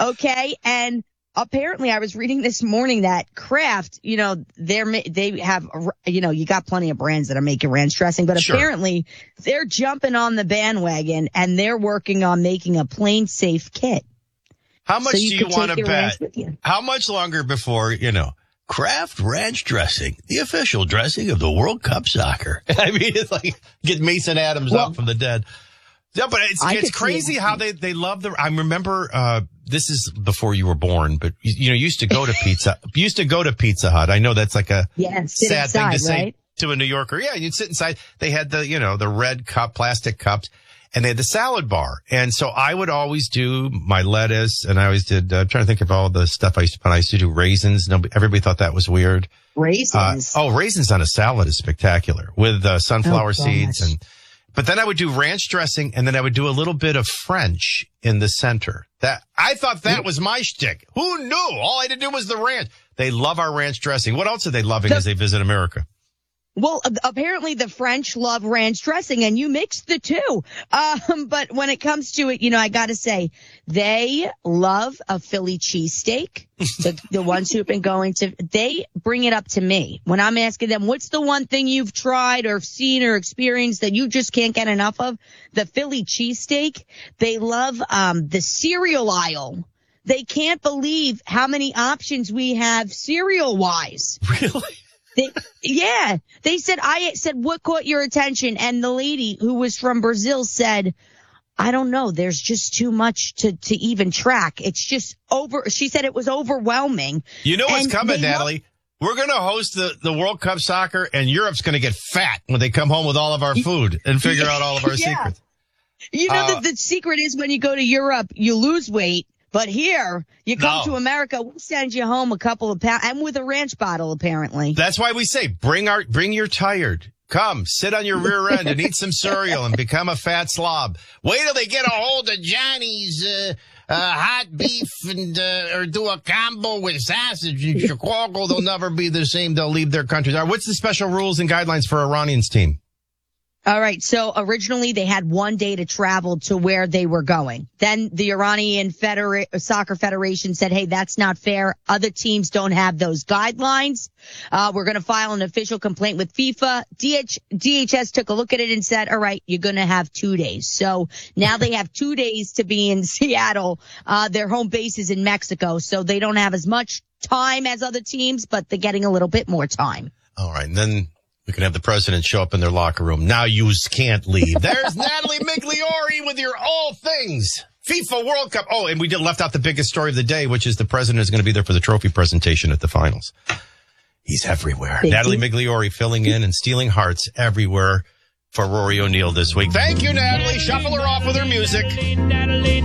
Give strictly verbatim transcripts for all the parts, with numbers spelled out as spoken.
Okay. And apparently I was reading this morning that Kraft, you know, they're, they have, you know, you got plenty of brands that are making ranch dressing, but Sure. apparently they're jumping on the bandwagon and they're working on making a plain safe kit. How much So you do you could want take to your bet? ranch with you. How much longer before, you know, Kraft ranch dressing, the official dressing of the World Cup soccer? I mean, it's like get Mason Adams Well, up from the dead. Yeah, but it's I it's could see crazy it. how they, they love the, I remember, uh, this is before you were born, but you, you know, you used to go to pizza, used to go to Pizza Hut. I know that's like a Yeah, sit sad inside, thing to say right? to a New Yorker. Yeah, you'd sit inside. They had the, you know, the red cup, plastic cups, and they had the salad bar. And so I would always do my lettuce, and I always did, uh, I'm trying to think of all the stuff I used to put. I used to do raisins. Nobody, everybody thought that was weird. Raisins. Uh, oh, raisins on a salad is spectacular with uh, sunflower Oh, seeds. gosh. and But then I would do ranch dressing, and then I would do a little bit of French in the center. That I thought that was my shtick. Who knew? All I had to do was the ranch. They love our ranch dressing. What else are they loving The- as they visit America? Well, apparently the French love ranch dressing, and you mix the two. Um, but when it comes to it, you know, I got to say, they love a Philly cheesesteak. The, the ones who've been going to, they bring it up to me when I'm asking them, what's the one thing you've tried or seen or experienced that you just can't get enough of? The Philly cheesesteak. They love um the cereal aisle. They can't believe how many options we have cereal wise. Really? They, yeah, they said, I said, what caught your attention? And the lady who was from Brazil said, I don't know. There's just too much to, to even track. It's just over. She said it was overwhelming. You know what's And coming, they Natalie? We're going to host the, the World Cup soccer, and Europe's going to get fat when they come home with all of our food and figure out all of our Yeah. secrets. You know, Uh, the, the secret is when you go to Europe, you lose weight. But here, you come No. to America, we'll send you home a couple of pounds, and with a ranch bottle, apparently. That's why we say, bring our, bring your tired. Come, sit on your rear end and eat some cereal and become a fat slob. Wait till they get a hold of Johnny's, uh, uh, hot beef and, uh, or do a combo with sausage in Chicago. They'll never be the same. They'll leave their country. All right, what's the special rules and guidelines for Iranian's team? All right. So originally they had one day to travel to where they were going. Then the Iranian Federa- Soccer Federation said, hey, that's not fair. Other teams don't have those guidelines. Uh, we're going to file an official complaint with FIFA. D H- D H S took a look at it and said, all right, you're going to have two days. So now they have two days to be in Seattle. Uh, their home base is in Mexico. So they don't have as much time as other teams, but they're getting a little bit more time. All right. And then we can have the president show up in their locker room. Now yous can't leave. There's Natalie Migliori with your all things. FIFA World Cup. Oh, and we did left out the biggest story of the day, which is the president is going to be there for the trophy presentation at the finals. He's everywhere. Thank Natalie you. Migliori filling in and stealing hearts everywhere for Rory O'Neal this week. Thank you, Natalie. Shuffle her off with her music. Natalie,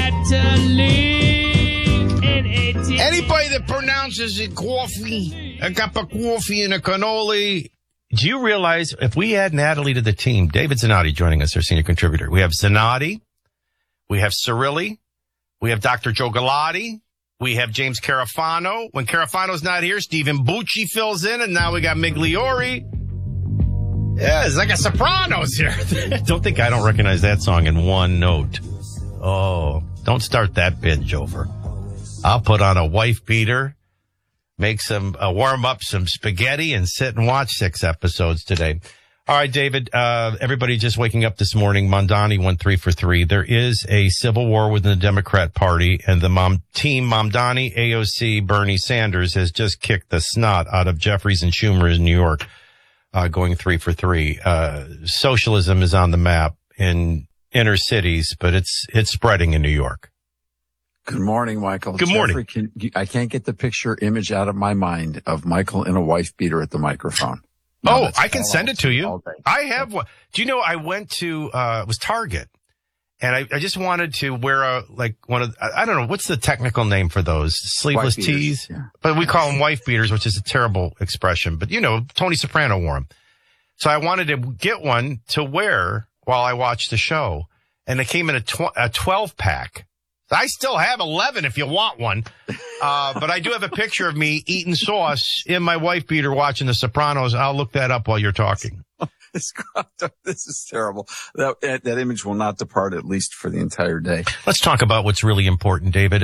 Natalie, Anybody that pronounces it coffee, a cup of coffee and a cannoli. Do you realize if we add Natalie to the team, David Zanotti joining us, our senior contributor. We have Zanotti, we have Cirilli, we have Doctor Joe Galati, we have James Carafano. When Carafano's not here, Stephen Bucci fills in, and now we got Migliori. Yeah, it's like a Sopranos here. Don't think I don't recognize that song in one note. Oh, don't start that binge over. I'll put on a wife beater, make some, uh, warm up some spaghetti and sit and watch six episodes today. All right, David, uh, everybody just waking up this morning. Mamdani went three for three. There is a civil war within the Democrat Party, and the mom team, Mamdani, A O C, Bernie Sanders, has just kicked the snot out of Jeffries and Schumer in New York, uh, going three for three. Uh, socialism is on the map in inner cities, but it's, it's spreading in New York. Good morning, Michael. Good morning. Jeffrey, can, I can't get the picture image out of my mind of Michael in a wife beater at the microphone. No, Oh, that's I can all send I'll it to see all you. day. I have one. Do you know, I went to, uh, it was Target, and I, I just wanted to wear a, like one of, I, I don't know, what's the technical name for those? Sleeveless Wife beaters, tees? yeah. But we call them wife beaters, which is a terrible expression. But, you know, Tony Soprano wore them. So I wanted to get one to wear while I watched the show. And it came in a, tw- a twelve pack. I still have eleven if you want one. Uh, but I do have a picture of me eating sauce in my wife beater watching The Sopranos. I'll look that up while you're talking. This is terrible. That, that image will not depart at least for the entire day. Let's talk about what's really important, David.